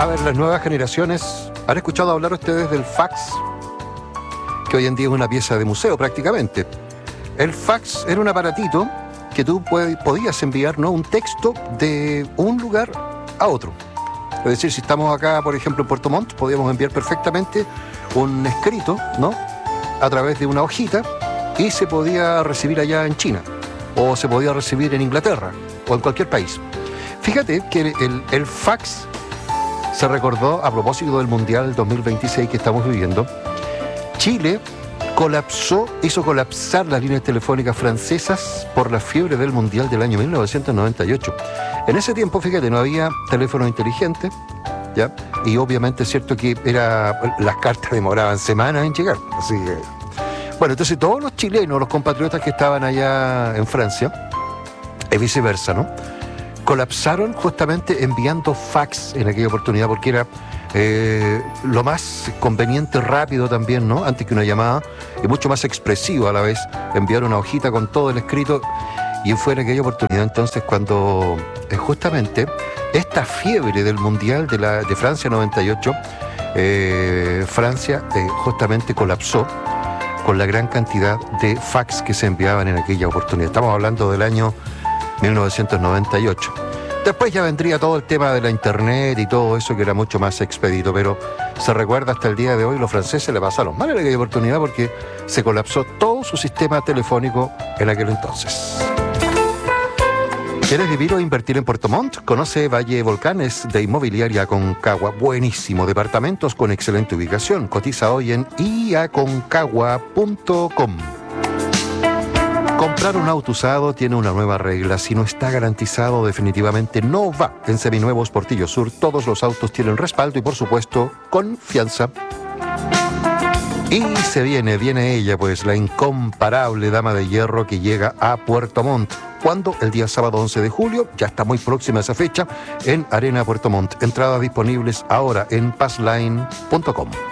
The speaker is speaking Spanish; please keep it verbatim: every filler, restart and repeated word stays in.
A ver, las nuevas generaciones, ¿han escuchado hablar ustedes del fax? Que hoy en día es una pieza de museo prácticamente. El fax era un aparatito que tú puede, podías enviar, ¿no?, un texto de un lugar a otro. Es decir, si estamos acá, por ejemplo, en Puerto Montt, podíamos enviar perfectamente un escrito, ¿no?, a través de una hojita, y se podía recibir allá en China, o se podía recibir en Inglaterra, o en cualquier país. Fíjate que el, el fax se recordó a propósito del Mundial dos mil veintiséis que estamos viviendo. Chile colapsó, hizo colapsar las líneas telefónicas francesas por la fiebre del Mundial del año mil novecientos noventa y ocho. En ese tiempo, fíjate, no había teléfono inteligente, ¿ya? Y obviamente es cierto que era, las cartas demoraban semanas en llegar. Así que, bueno, entonces todos los chilenos, los compatriotas que estaban allá en Francia, y viceversa, ¿no?, colapsaron justamente enviando fax en aquella oportunidad, porque era eh, lo más conveniente, rápido también, ¿no?, antes que una llamada, y mucho más expresivo a la vez, enviar una hojita con todo el escrito. Y fue en aquella oportunidad entonces cuando eh, justamente esta fiebre del Mundial de, la, de Francia noventa y ocho, eh, Francia eh, justamente colapsó con la gran cantidad de fax que se enviaban en aquella oportunidad. Estamos hablando del año mil novecientos noventa y ocho. Después ya vendría todo el tema de la internet y todo eso, que era mucho más expedito, pero se recuerda hasta el día de hoy, los franceses le pasaron mal en aquella oportunidad porque se colapsó todo su sistema telefónico en aquel entonces. ¿Quieres vivir o invertir en Puerto Montt? Conoce Valle Volcanes de Inmobiliaria Aconcagua. Buenísimo, departamentos con excelente ubicación. Cotiza hoy en i aconcagua punto com. Comprar un auto usado tiene una nueva regla. Si no está garantizado, definitivamente no va. En Seminuevos Portillo Sur, todos los autos tienen respaldo y, por supuesto, confianza. Y se viene, viene ella, pues, la incomparable Dama de Hierro que llega a Puerto Montt. ¿Cuándo? El día sábado once de julio, ya está muy próxima esa fecha, en Arena Puerto Montt. Entradas disponibles ahora en passline punto com.